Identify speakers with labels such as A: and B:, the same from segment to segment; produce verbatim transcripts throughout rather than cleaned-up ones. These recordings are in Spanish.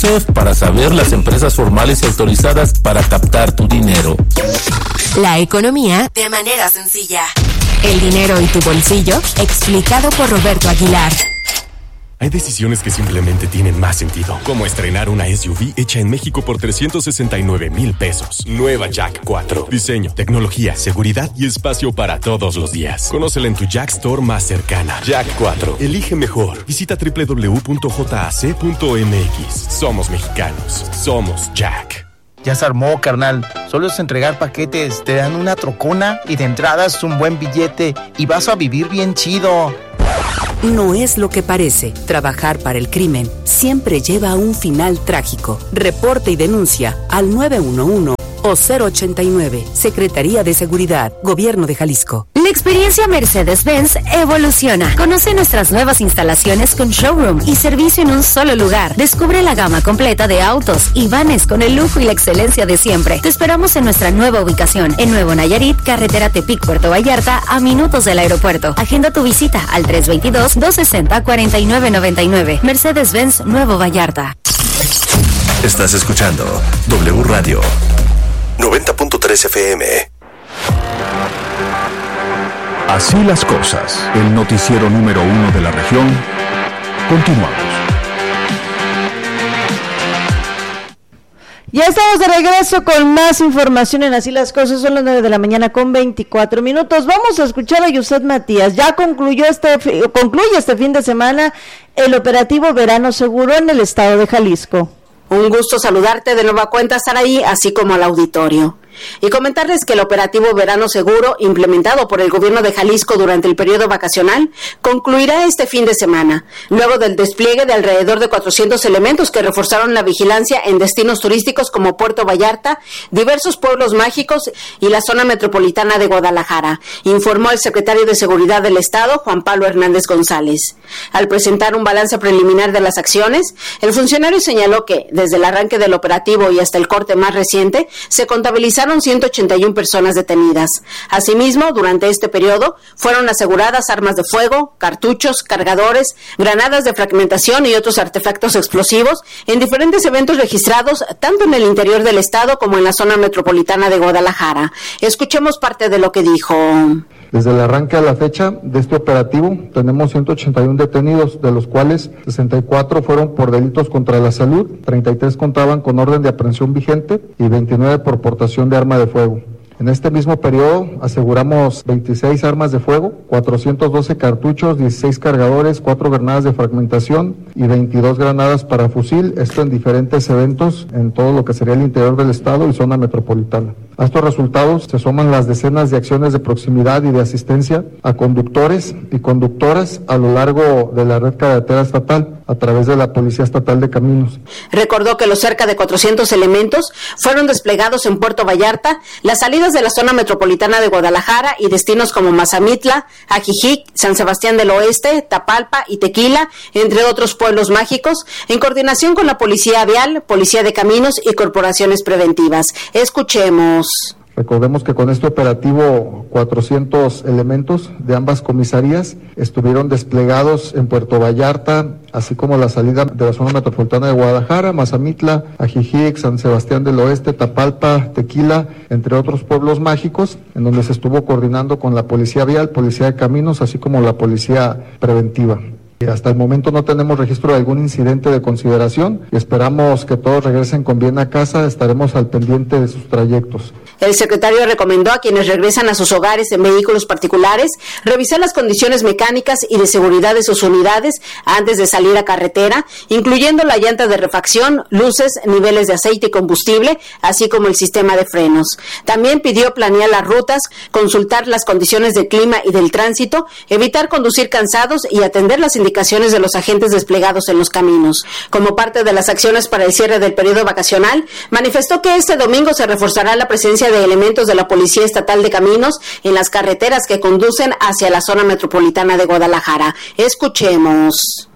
A: Conducef para saber las empresas formales y autorizadas para captar tu dinero.
B: La economía de manera sencilla. El dinero y tu bolsillo, explicado por Roberto Aguilar.
C: Hay decisiones que simplemente tienen más sentido, como estrenar una S U V hecha en México por trescientos sesenta y nueve mil pesos. Nueva Jack cuatro. Diseño, tecnología, seguridad y espacio para todos los días. Conócela en tu Jack Store más cercana. Jack cuatro. Elige mejor. Visita doble u doble u doble u punto j a c punto m x. Somos mexicanos. Somos Jack.
D: Ya se armó, carnal. Solo es entregar paquetes, te dan una trocona y de entradas un buen billete y vas a vivir bien chido.
E: No es lo que parece. Trabajar para el crimen siempre lleva a un final trágico. Reporte y denuncia al nueve uno uno o cero ochenta y nueve. Secretaría de Seguridad, Gobierno de Jalisco.
F: La experiencia Mercedes-Benz evoluciona. Conoce nuestras nuevas instalaciones con showroom y servicio en un solo lugar. Descubre la gama completa de autos y vanes con el lujo y la excelencia de siempre. Te esperamos en nuestra nueva ubicación, en Nuevo Nayarit, carretera Tepic, Puerto Vallarta, a minutos del aeropuerto. Agenda tu visita al tres dos dos, dos seis cero, cuatro nueve nueve nueve. Mercedes-Benz Nuevo Vallarta.
G: Estás escuchando W Radio noventa punto tres F M.
H: Así las cosas, el noticiero número uno de la región. Continuamos.
I: Ya estamos de regreso con más información en Así las Cosas. Son las nueve de la mañana con veinticuatro minutos. Vamos a escuchar a Yuset Matías. Ya concluyó este, concluye este fin de semana el operativo Verano Seguro en el estado de Jalisco.
J: Un gusto saludarte de nueva cuenta, Saraí, así como al auditorio. Y comentarles que el operativo Verano Seguro, implementado por el gobierno de Jalisco durante el periodo vacacional, concluirá este fin de semana, luego del despliegue de alrededor de cuatrocientos elementos que reforzaron la vigilancia en destinos turísticos como Puerto Vallarta, diversos pueblos mágicos y la zona metropolitana de Guadalajara, informó el secretario de Seguridad del Estado, Juan Pablo Hernández González. Al presentar un balance preliminar de las acciones, el funcionario señaló que, desde el arranque del operativo y hasta el corte más reciente, se contabilizaron ciento ochenta y una personas detenidas. Asimismo, durante este periodo, fueron aseguradas armas de fuego, cartuchos, cargadores, granadas de fragmentación y otros artefactos explosivos en diferentes eventos registrados tanto en el interior del estado como en la zona metropolitana de Guadalajara. Escuchemos parte de lo que dijo.
K: Desde el arranque a la fecha de este operativo tenemos ciento ochenta y uno detenidos, de los cuales sesenta y cuatro fueron por delitos contra la salud, treinta y tres contaban con orden de aprehensión vigente y veintinueve por portación de arma de fuego. En este mismo periodo aseguramos veintiséis armas de fuego, cuatrocientos doce cartuchos, dieciséis cargadores, cuatro granadas de fragmentación y veintidós granadas para fusil, esto en diferentes eventos en todo lo que sería el interior del estado y zona metropolitana. A estos resultados se suman las decenas de acciones de proximidad y de asistencia a conductores y conductoras a lo largo de la red carretera estatal a través de la Policía Estatal de Caminos.
J: Recordó que los cerca de cuatrocientos elementos fueron desplegados en Puerto Vallarta, las salidas de la zona metropolitana de Guadalajara y destinos como Mazamitla, Ajijic, San Sebastián del Oeste, Tapalpa y Tequila, entre otros pueblos mágicos, en coordinación con la Policía Vial, Policía de Caminos y corporaciones preventivas. Escuchemos.
K: Recordemos que con este operativo cuatrocientos elementos de ambas comisarías estuvieron desplegados en Puerto Vallarta, así como la salida de la zona metropolitana de Guadalajara, Mazamitla, Ajijic, San Sebastián del Oeste, Tapalpa, Tequila, entre otros pueblos mágicos, en donde se estuvo coordinando con la Policía Vial, Policía de Caminos, así como la Policía Preventiva. Hasta el momento no tenemos registro de algún incidente de consideración y esperamos que todos regresen con bien a casa. Estaremos al pendiente de sus trayectos.
J: El secretario recomendó a quienes regresan a sus hogares en vehículos particulares revisar las condiciones mecánicas y de seguridad de sus unidades antes de salir a carretera, incluyendo la llanta de refacción, luces, niveles de aceite y combustible, así como el sistema de frenos. También pidió planear las rutas, consultar las condiciones del clima y del tránsito, evitar conducir cansados y atender las indicaciones de los agentes desplegados en los caminos. Como parte de las acciones para el cierre del periodo vacacional, manifestó que este domingo se reforzará la presencia de elementos de la Policía Estatal de Caminos en las carreteras que conducen hacia la zona metropolitana de Guadalajara. Escuchemos.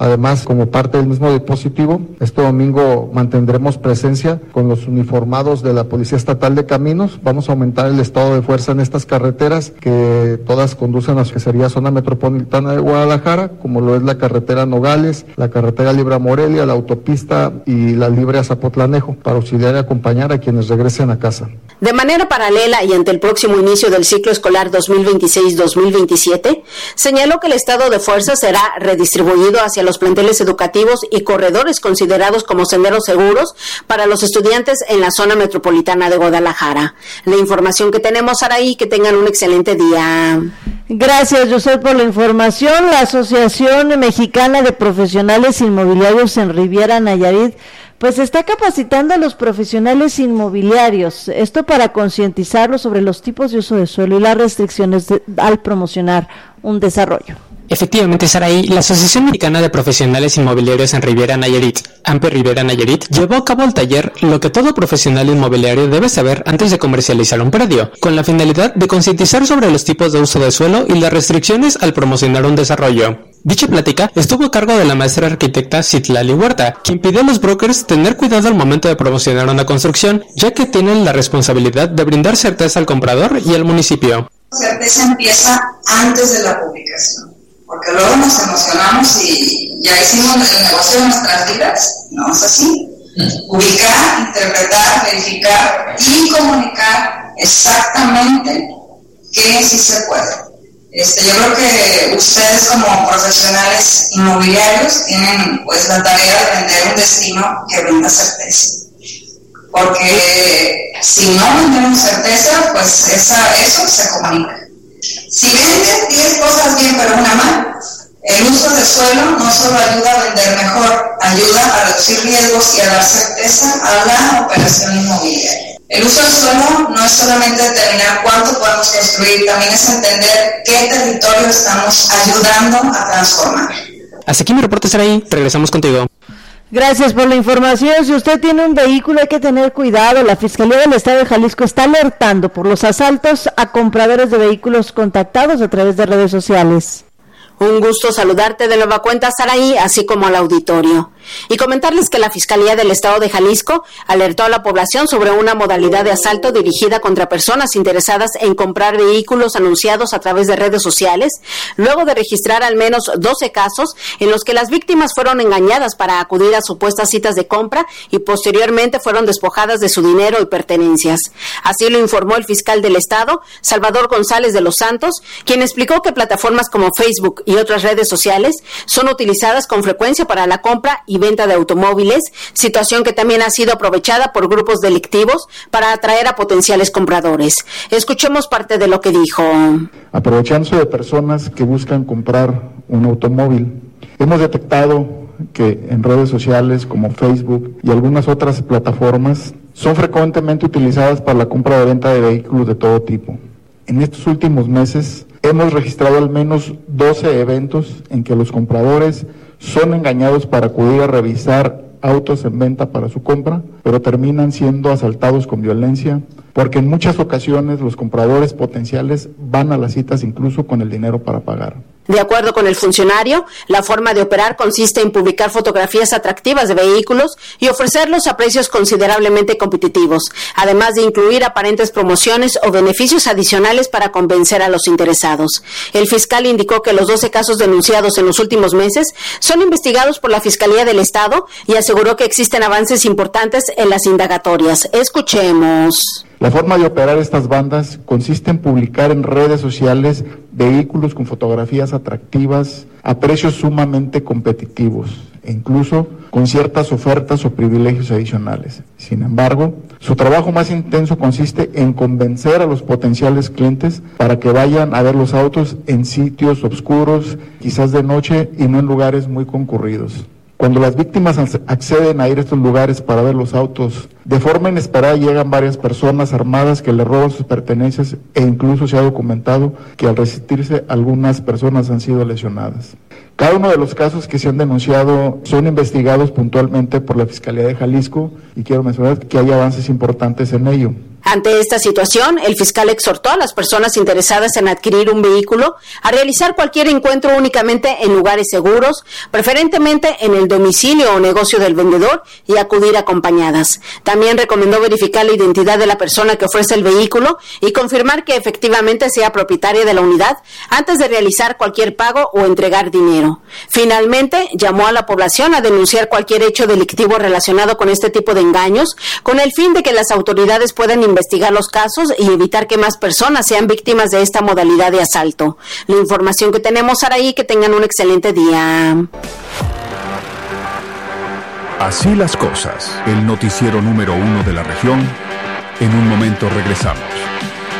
K: Además, como parte del mismo dispositivo, este domingo mantendremos presencia con los uniformados de la Policía Estatal de Caminos. Vamos a aumentar el estado de fuerza en estas carreteras que todas conducen a lo que sería zona metropolitana de Guadalajara, como lo es la carretera Nogales, la carretera Libre a Morelia, la autopista y la Libre a Zapotlanejo, para auxiliar y acompañar a quienes regresen a casa.
J: De manera paralela y ante el próximo inicio del ciclo escolar dos mil veintiséis dos mil veintisiete, señaló que el estado de fuerza será redistribuido hacia los planteles educativos y corredores considerados como senderos seguros para los estudiantes en la zona metropolitana de Guadalajara. La información que tenemos, Araí, que tengan un excelente día.
I: Gracias, José, por la información. La Asociación Mexicana de Profesionales Inmobiliarios en Riviera Nayarit pues está capacitando a los profesionales inmobiliarios, esto para concientizarlos sobre los tipos de uso de suelo y las restricciones de, al promocionar un desarrollo.
L: Efectivamente, Saraí, la Asociación Mexicana de Profesionales Inmobiliarios en Riviera Nayarit, AMPE Riviera Nayarit, llevó a cabo el taller Lo que todo profesional inmobiliario debe saber antes de comercializar un predio, con la finalidad de concientizar sobre los tipos de uso de suelo y las restricciones al promocionar un desarrollo. Dicha plática estuvo a cargo de la maestra arquitecta Citlali Huerta, quien pidió a los brokers tener cuidado al momento de promocionar una construcción, ya que tienen la responsabilidad de brindar certeza al comprador y al municipio.
M: Certeza empieza antes de la publicación, porque luego nos emocionamos y ya hicimos el negocio de nuestras vidas. No es así. Ubicar, interpretar, verificar y comunicar exactamente que sí se puede. Este, yo creo que ustedes como profesionales inmobiliarios tienen pues la tarea de vender un destino que brinda certeza, porque si no vendemos certeza, pues esa, eso se comunica. Si vendes diez cosas bien pero una mal, el uso de suelo no solo ayuda a vender mejor, ayuda a reducir riesgos y a dar certeza a la operación inmobiliaria. El uso del suelo no es solamente determinar cuánto podemos construir, también es entender qué territorio estamos ayudando a transformar.
L: Hasta aquí mi reporte, Saraí. Regresamos contigo.
I: Gracias por la información. Si usted tiene un vehículo, hay que tener cuidado. La Fiscalía del Estado de Jalisco está alertando por los asaltos a compradores de vehículos contactados a través de redes sociales.
J: Un gusto saludarte de nueva cuenta, Saraí, así como al auditorio. Y comentarles que la Fiscalía del Estado de Jalisco alertó a la población sobre una modalidad de asalto dirigida contra personas interesadas en comprar vehículos anunciados a través de redes sociales, luego de registrar al menos doce casos en los que las víctimas fueron engañadas para acudir a supuestas citas de compra y posteriormente fueron despojadas de su dinero y pertenencias. Así lo informó el fiscal del Estado, Salvador González de los Santos, quien explicó que plataformas como Facebook y otras redes sociales son utilizadas con frecuencia para la compra y venta de automóviles, situación que también ha sido aprovechada por grupos delictivos para atraer a potenciales compradores. Escuchemos parte de lo que dijo.
K: Aprovechándose de personas que buscan comprar un automóvil, hemos detectado que en redes sociales como Facebook y algunas otras plataformas son frecuentemente utilizadas para la compra o venta de vehículos de todo tipo. En estos últimos meses hemos registrado al menos doce eventos en que los compradores son engañados para acudir a revisar autos en venta para su compra, pero terminan siendo asaltados con violencia, porque en muchas ocasiones los compradores potenciales van a las citas incluso con el dinero para pagar.
J: De acuerdo con el funcionario, la forma de operar consiste en publicar fotografías atractivas de vehículos y ofrecerlos a precios considerablemente competitivos, además de incluir aparentes promociones o beneficios adicionales para convencer a los interesados. El fiscal indicó que los doce casos denunciados en los últimos meses son investigados por la Fiscalía del Estado y aseguró que existen avances importantes en las indagatorias. Escuchemos.
K: La forma de operar estas bandas consiste en publicar en redes sociales vehículos con fotografías atractivas a precios sumamente competitivos e incluso con ciertas ofertas o privilegios adicionales. Sin embargo, su trabajo más intenso consiste en convencer a los potenciales clientes para que vayan a ver los autos en sitios oscuros, quizás de noche y no en lugares muy concurridos. Cuando las víctimas acceden a ir a estos lugares para ver los autos, de forma inesperada llegan varias personas armadas que le roban sus pertenencias e incluso se ha documentado que al resistirse algunas personas han sido lesionadas. Cada uno de los casos que se han denunciado son investigados puntualmente por la Fiscalía de Jalisco y quiero mencionar que hay avances importantes en ello.
J: Ante esta situación, el fiscal exhortó a las personas interesadas en adquirir un vehículo a realizar cualquier encuentro únicamente en lugares seguros, preferentemente en el domicilio o negocio del vendedor, y acudir acompañadas. También recomendó verificar la identidad de la persona que ofrece el vehículo y confirmar que efectivamente sea propietaria de la unidad antes de realizar cualquier pago o entregar dinero. Finalmente, llamó a la población a denunciar cualquier hecho delictivo relacionado con este tipo de engaños, con el fin de que las autoridades puedan investigar los casos y evitar que más personas sean víctimas de esta modalidad de asalto. La información que tenemos, Saraí, que tengan un excelente día.
H: Así las cosas, el noticiero número uno de la región. En un momento regresamos.